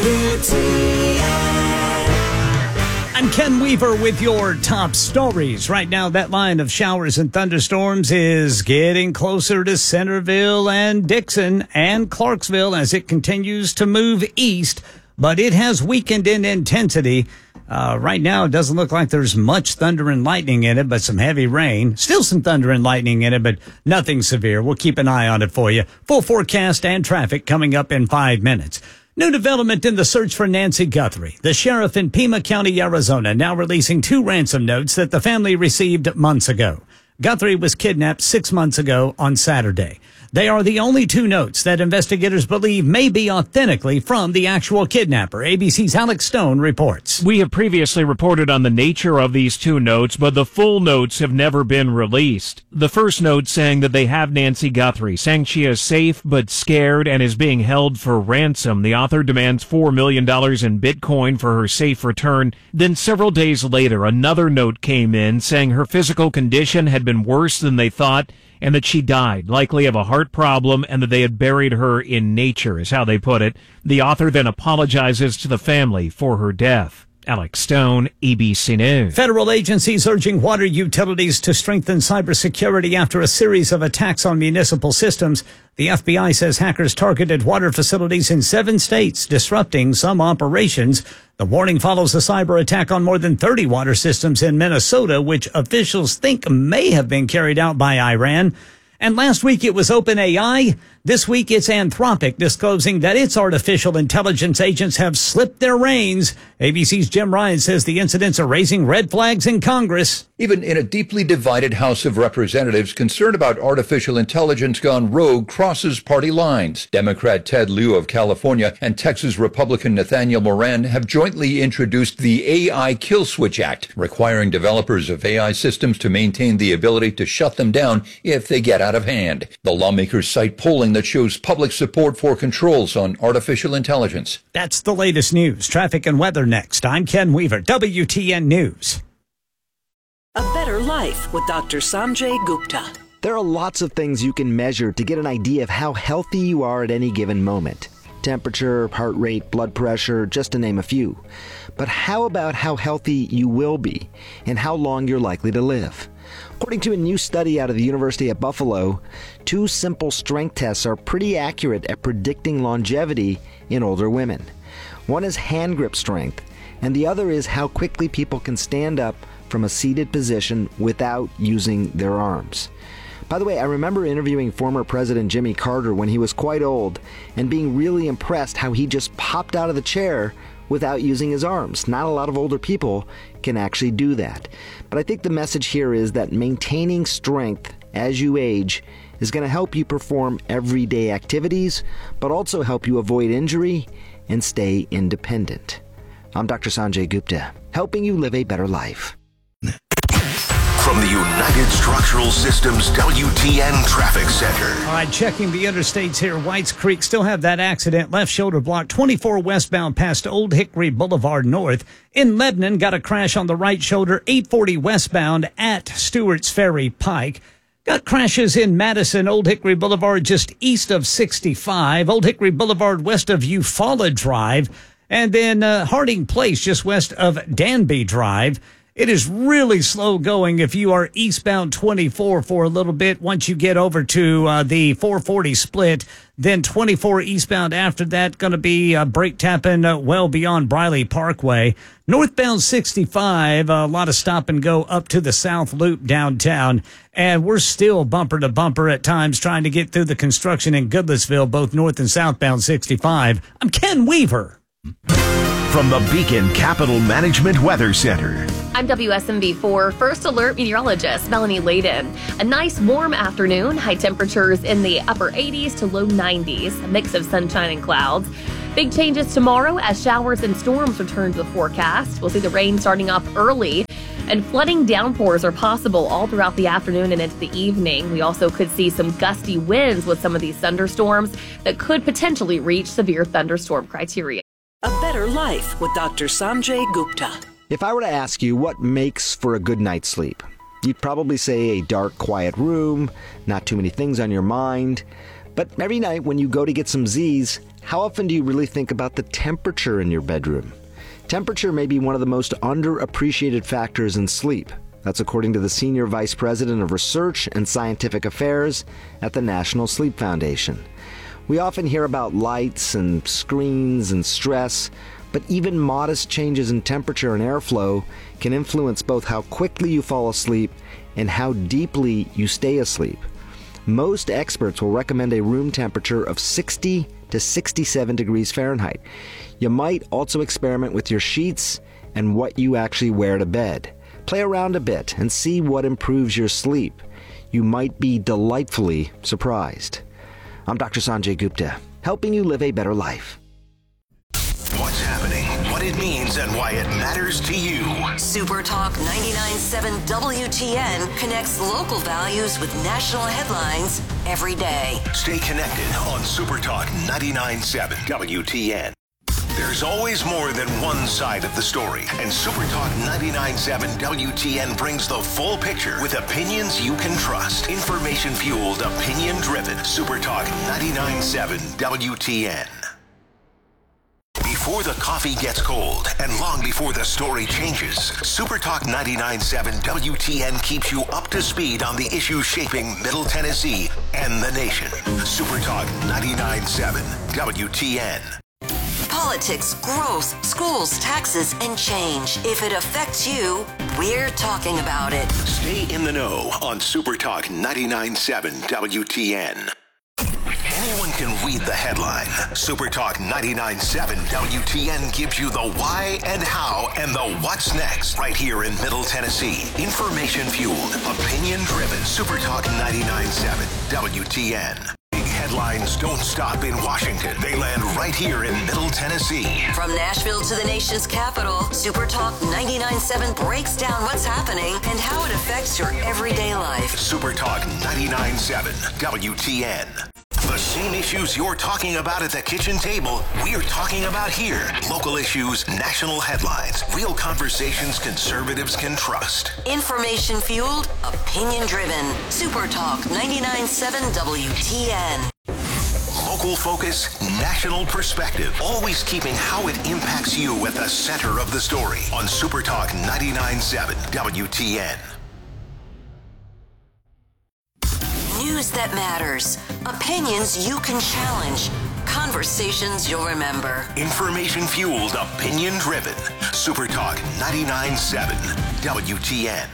WTN. I'm Ken Weaver with your top stories. Right now, that line of showers and thunderstorms is getting closer to Centerville and Dixon and Clarksville as it continues to move east, but it has weakened in intensity. Right now, it doesn't look like there's much thunder and lightning in it, but some heavy rain. Still some thunder and lightning in it, but nothing severe. We'll keep an eye on it for you. Full forecast and traffic coming up in 5 minutes. New development in the search for Nancy Guthrie. The sheriff in Pima County, Arizona, now releasing 2 ransom notes that the family received months ago. Guthrie was kidnapped 6 months ago on Saturday. They are the only 2 notes that investigators believe may be authentically from the actual kidnapper. ABC's Alex Stone reports. We have previously reported on the nature of these 2 notes, but the full notes have never been released. The first note saying that they have Nancy Guthrie, saying she is safe but scared and is being held for ransom. The author demands $4 million in Bitcoin for her safe return. Then several days later, another note came in saying her physical condition had been worse than they thought, and that she died, likely of a heart problem, and that they had buried her in nature, is how they put it. The author then apologizes to the family for her death. Alex Stone, ABC News. Federal agencies urging water utilities to strengthen cybersecurity after a series of attacks on municipal systems. The FBI says hackers targeted water facilities in 7 states, disrupting some operations. The warning follows a cyber attack on more than 30 water systems in Minnesota, which officials think may have been carried out by Iran. And last week it was OpenAI. This week it's Anthropic disclosing that its artificial intelligence agents have slipped their reins. ABC's Jim Ryan says the incidents are raising red flags in Congress. Even in a deeply divided House of Representatives, concern about artificial intelligence gone rogue crosses party lines. Democrat Ted Lieu of California and Texas Republican Nathaniel Moran have jointly introduced the AI Kill Switch Act, requiring developers of AI systems to maintain the ability to shut them down if they get out of hand. The lawmakers cite polling that shows public support for controls on artificial intelligence. That's the latest news. Traffic and weather next. I'm Ken Weaver, WTN News. A better life with Dr. Sanjay Gupta. There are lots of things you can measure to get an idea of how healthy you are at any given moment. Temperature, heart rate, blood pressure, just to name a few. But how about how healthy you will be and how long you're likely to live? According to a new study out of the University at Buffalo, 2 simple strength tests are pretty accurate at predicting longevity in older women. One is hand grip strength, and the other is how quickly people can stand up from a seated position without using their arms. By the way, I remember interviewing former President Jimmy Carter when he was quite old and being really impressed how he just popped out of the chair without using his arms. Not a lot of older people can actually do that. But I think the message here is that maintaining strength as you age is going to help you perform everyday activities, but also help you avoid injury and stay independent. I'm Dr. Sanjay Gupta, helping you live a better life. From the United Structural Systems WTN Traffic Center. All right, checking the interstates here. Whites Creek still have that accident. Left shoulder block 24 westbound past Old Hickory Boulevard North. In Lebanon, got a crash on the right shoulder 840 westbound at Stewart's Ferry Pike. Got crashes in Madison, Old Hickory Boulevard just east of 65. Old Hickory Boulevard west of Eufaula Drive. And then Harding Place just west of Danby Drive. It is really slow going if you are eastbound 24 for a little bit. Once you get over to the 440 split, then 24 eastbound after that, going to be brake tapping well beyond Briley Parkway. Northbound 65, a lot of stop and go up to the South Loop downtown. And we're still bumper to bumper at times trying to get through the construction in Goodlettsville, both north and southbound 65. I'm Ken Weaver. from the Beacon Capital Management Weather Center. I'm WSMV4 First Alert meteorologist Melanie Layden. A nice warm afternoon, high temperatures in the upper 80s to low 90s, a mix of sunshine and clouds. Big changes tomorrow as showers and storms return to the forecast. We'll see the rain starting up early, and flooding downpours are possible all throughout the afternoon and into the evening. We also could see some gusty winds with some of these thunderstorms that could potentially reach severe thunderstorm criteria. A better life with Dr. Sanjay Gupta. If I were to ask you what makes for a good night's sleep, you'd probably say a dark, quiet room, not too many things on your mind. But every night when you go to get some Z's, how often do you really think about the temperature in your bedroom? Temperature may be one of the most underappreciated factors in sleep. That's according to the Senior Vice President of Research and Scientific Affairs at the National Sleep Foundation. We often hear about lights and screens and stress, but even modest changes in temperature and airflow can influence both how quickly you fall asleep and how deeply you stay asleep. Most experts will recommend a room temperature of 60 to 67 degrees Fahrenheit. You might also experiment with your sheets and what you actually wear to bed. Play around a bit and see what improves your sleep. You might be delightfully surprised. I'm Dr. Sanjay Gupta, helping you live a better life. What's happening, what it means, and why it matters to you. Super Talk 99.7 WTN connects local values with national headlines every day. Stay connected on Super Talk 99.7 WTN. There's always more than one side of the story, and Super Talk 99.7 WTN brings the full picture with opinions you can trust. Information-fueled, opinion-driven. Super Talk 99.7 WTN. Before the coffee gets cold and long before the story changes, Super Talk 99.7 WTN keeps you up to speed on the issues shaping Middle Tennessee and the nation. Super Talk 99.7 WTN. Politics, growth, schools, taxes, and change. If it affects you, we're talking about it. Stay in the know on Super Talk 99.7 WTN. Anyone can read the headline. Super Talk 99.7 WTN gives you the why and how and the what's next right here in Middle Tennessee. Information-fueled, opinion-driven. Super Talk 99.7 WTN. Headlines don't stop in Washington. They land right here in Middle Tennessee. From Nashville to the nation's capital, Super Talk 99.7 breaks down what's happening and how it affects your everyday life. Super Talk 99.7 WTN. The same issues you're talking about at the kitchen table, we're talking about here. Local issues, national headlines, real conversations conservatives can trust. Information-fueled, opinion-driven. Super Talk 99.7 WTN. Local focus, national perspective. Always keeping how it impacts you at the center of the story on Super Talk 99.7 WTN. News that matters. Opinions you can challenge. Conversations you'll remember. Information-fueled, opinion-driven. Super Talk 99.7 WTN.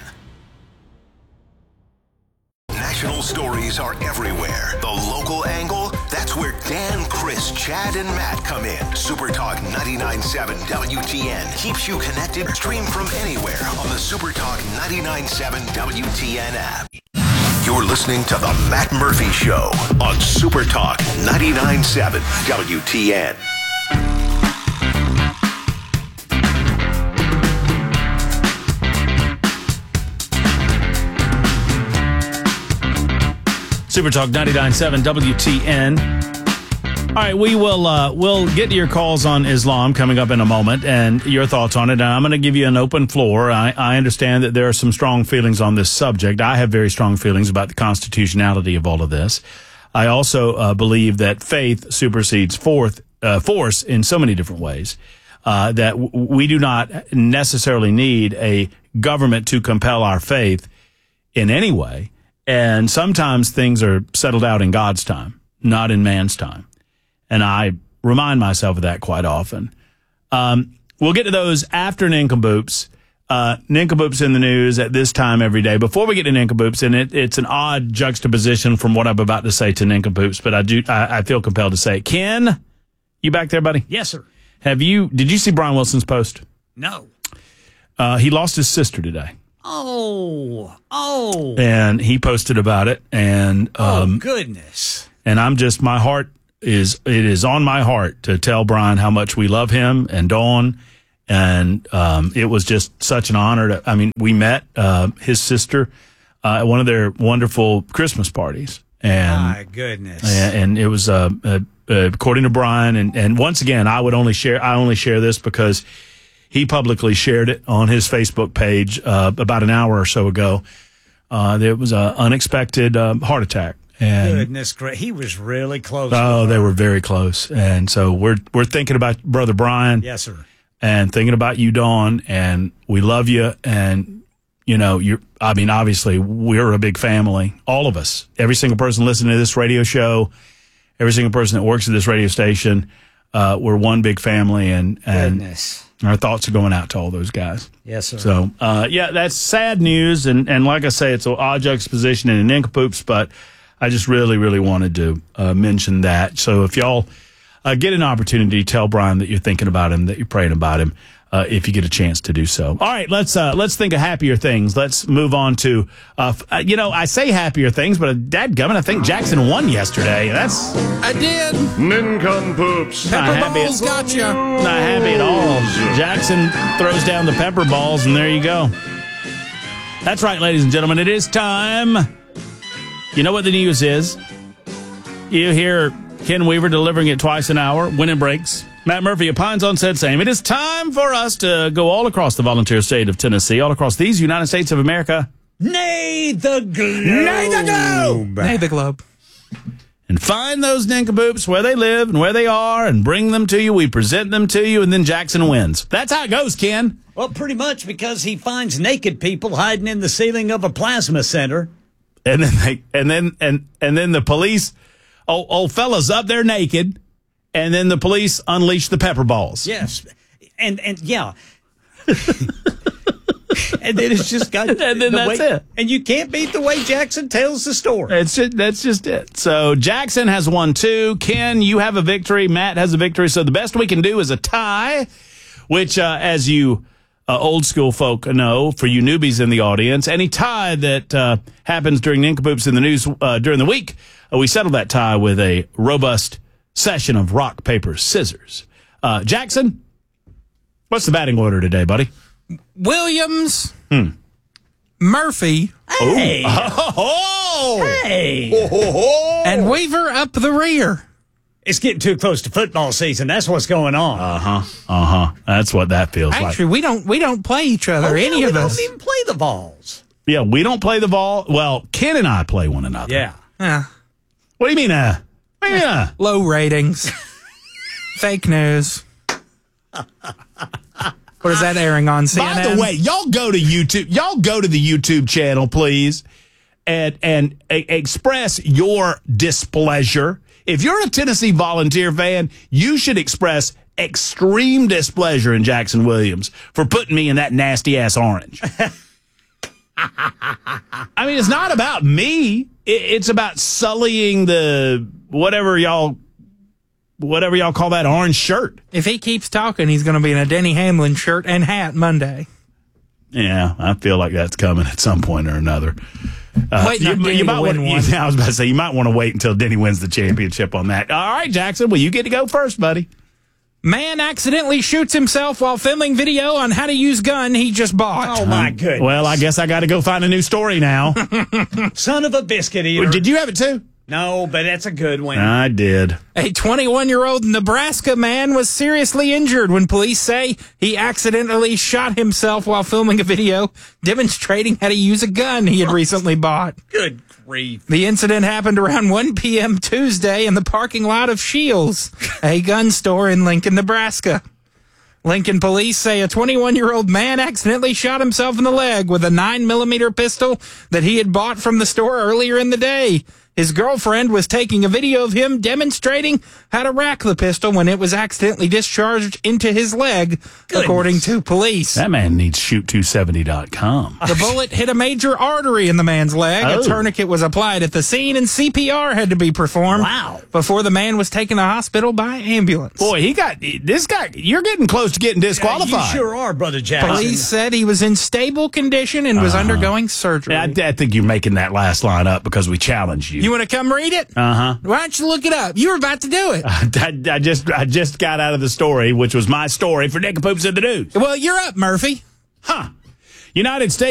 National stories are everywhere. The local angle, that's where Dan, Chris, Chad, and Matt come in. Super Talk 99.7 WTN keeps you connected. Stream from anywhere on the Super Talk 99.7 WTN app. You're listening to The Matt Murphy Show on Super Talk 99.7 WTN. Super Talk 99.7 WTN. All right, we will we'll get to your calls on Islam coming up in a moment and your thoughts on it. And I'm going to give you an open floor. I understand that there are some strong feelings on this subject. I have very strong feelings about the constitutionality of all of this. I also believe that faith supersedes force in so many different ways, that we do not necessarily need a government to compel our faith in any way. And sometimes things are settled out in God's time, not in man's time. And I remind myself of that quite often. We'll get to those after Nincompoops. Nincompoops in the news at this time every day. Before we get to Nincompoops, and it's an odd juxtaposition from what I'm about to say to Nincompoops, but I feel compelled to say it. Ken, you back there, buddy? Yes, sir. Did you see Brian Wilson's post? No. He lost his sister today. Oh. And he posted about it. And goodness. And I'm just, it is on my heart to tell Brian how much we love him and Dawn. And it was just such an honor we met his sister at one of their wonderful Christmas parties. And, my goodness. And it was, according to Brian, and once again, I only share this because he publicly shared it on his Facebook page about an hour or so ago. There was an unexpected heart attack. And goodness, great. He was really close. Oh, they were very close. And so we're thinking about Brother Brian. Yes, sir. And thinking about you, Dawn, and we love you. And, obviously, we're a big family, all of us. Every single person listening to this radio show, every single person that works at this radio station, we're one big family. And our thoughts are going out to all those guys. Yes, sir. So, that's sad news. And like I say, it's an odd juxtaposition and nincompoops, but I just really, really wanted to mention that. So if y'all get an opportunity, tell Brian that you're thinking about him, that you're praying about him, if you get a chance to do so. All right, let's think of happier things. Let's move on to, I say happier things, but dadgummit, I think Jackson won yesterday. I did. Nincompoops. Pepper balls got you. Not happy at all. Jackson throws down the pepper balls, and there you go. That's right, ladies and gentlemen. It is time. You know what the news is. You hear Ken Weaver delivering it twice an hour, winning breaks. Matt Murphy opines on said same. It is time for us to go all across the volunteer state of Tennessee, all across these United States of America. Nay the globe. Nay the globe. Nay the globe. And find those nincompoops where they live and where they are and bring them to you. We present them to you, and then Jackson wins. That's how it goes, Ken. Well, pretty much because he finds naked people hiding in the ceiling of a plasma center. And then the police, old fella's up there naked, and then the police unleash the pepper balls. Yes, and yeah, and then it's just got. And then that's it. And you can't beat the way Jackson tells the story. That's just it. So Jackson has won 2. Ken, you have a victory. Matt has a victory. So the best we can do is a tie, which, as you old school folk know, for you newbies in the audience, any tie that happens during Nincompoops in the news during the week, we settle that tie with a robust session of rock, paper, scissors. Jackson, what's the batting order today, buddy? Williams, Murphy, hey, and Weaver up the rear. It's getting too close to football season. That's what's going on. That's what that feels like. Actually, we don't play each other. Any of us. We don't even play the balls. Yeah, we don't play the ball. Well, Ken and I play one another. Yeah. What do you mean? Low ratings. Fake news. What is that airing on CNN? By the way, y'all go to YouTube. Y'all go to the YouTube channel, please, and express your displeasure. If you're a Tennessee Volunteer fan, you should express extreme displeasure in Jackson Williams for putting me in that nasty-ass orange. I mean, it's not about me. It's about sullying the whatever y'all call that orange shirt. If he keeps talking, he's going to be in a Denny Hamlin shirt and hat Monday. Yeah, I feel like that's coming at some point or another. You might win one. I was about to say, you might want to wait until Denny wins the championship on that. All right, Jackson, well, you get to go first, buddy. Man accidentally shoots himself while filming video on how to use gun he just bought. Oh, my goodness. Well, I guess I got to go find a new story now. Son of a biscuit eater. Did you have it too? No, but that's a good one. I did. A 21-year-old Nebraska man was seriously injured when police say he accidentally shot himself while filming a video demonstrating how to use a gun he had recently bought. Good grief. The incident happened around 1 p.m. Tuesday in the parking lot of Shields, a gun store in Lincoln, Nebraska. Lincoln police say a 21-year-old man accidentally shot himself in the leg with a 9mm pistol that he had bought from the store earlier in the day. His girlfriend was taking a video of him demonstrating how to rack the pistol when it was accidentally discharged into his leg, according to police. That man needs shoot270.com. The bullet hit a major artery in the man's leg. A tourniquet was applied at the scene, and CPR had to be performed before the man was taken to hospital by ambulance. Boy, this guy, you're getting close to getting disqualified. You sure are, Brother Jackson. Police said he was in stable condition and was undergoing surgery. I think you're making that last line up because we challenged you. You want to come read it? Uh-huh. Why don't you look it up? You were about to do it. I just got out of the story, which was my story for Nick and Poops in the News. Well, you're up, Murphy. United States